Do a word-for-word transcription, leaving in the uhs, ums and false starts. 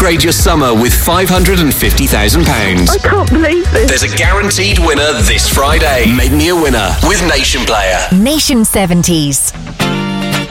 upgrade your summer with five hundred fifty thousand pounds. I can't believe this. There's a guaranteed winner this Friday. Make me a winner with Nation Player. Nation seventies.